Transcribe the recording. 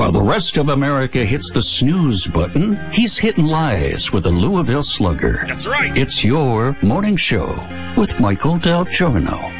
While the rest of America hits the snooze button, he's hitting lies with the Louisville Slugger. That's right. It's your morning show with Michael Del Giorno.